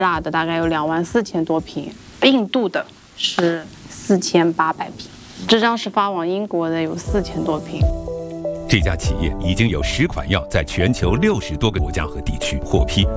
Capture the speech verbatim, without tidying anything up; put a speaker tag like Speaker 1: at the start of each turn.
Speaker 1: 拉的大概有两万四千多瓶，印度的是四千八百瓶，这张是发往英国的，有四千多瓶。
Speaker 2: 这家企业已经有十款药在全球六十多个国家和地区获批。